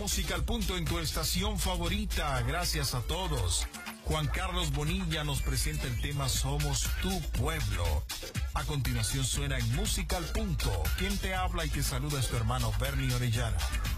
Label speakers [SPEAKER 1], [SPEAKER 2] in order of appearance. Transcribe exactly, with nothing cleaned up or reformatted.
[SPEAKER 1] Música al punto en tu estación favorita. Gracias a todos. Juan Carlos Bonilla nos presenta el tema Somos tu Pueblo. A continuación suena en Música al punto. Quien te habla y te saluda es tu hermano Bernie Orellana.